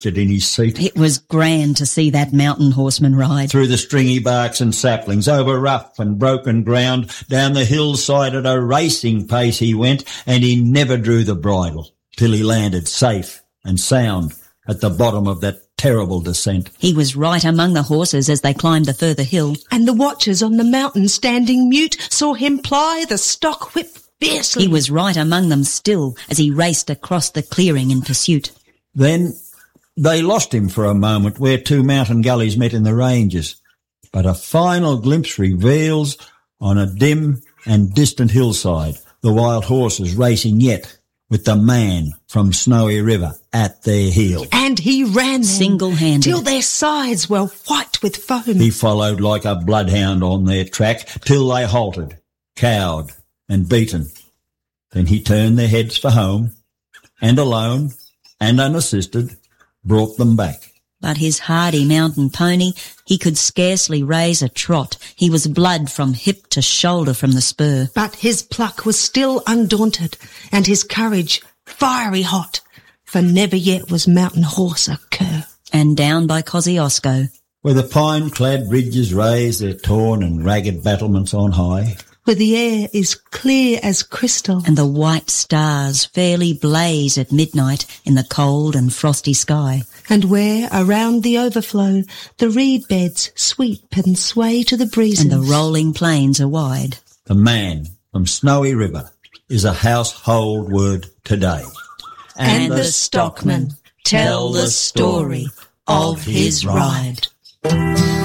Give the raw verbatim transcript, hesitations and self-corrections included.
in his seat. It was grand to see that mountain horseman ride. Through the stringy barks and saplings, over rough and broken ground, down the hillside at a racing pace he went, and he never drew the bridle till he landed safe and sound at the bottom of that terrible descent. He was right among the horses as they climbed the further hill. And the watchers on the mountain standing mute saw him ply the stock whip fiercely. He was right among them still as he raced across the clearing in pursuit. Then they lost him for a moment where two mountain gullies met in the ranges, but a final glimpse reveals on a dim and distant hillside the wild horses racing yet with the man from Snowy River at their heel. And he ran them single-handed till their sides were white with foam. He followed like a bloodhound on their track till they halted, cowed and beaten. Then he turned their heads for home, and alone and unassisted brought them back. But his hardy mountain pony, he could scarcely raise a trot. He was blood from hip to shoulder from the spur. But his pluck was still undaunted, and his courage fiery hot, for never yet was mountain horse a cur. And down by Kosciuszko, where the pine-clad ridges raise their torn and ragged battlements on high, where the air is clear as crystal, and the white stars fairly blaze at midnight in the cold and frosty sky, and where, around the overflow, the reed beds sweep and sway to the breezes, and the rolling plains are wide. The man from Snowy River is a household word today. And, and the stockmen tell the story of his ride.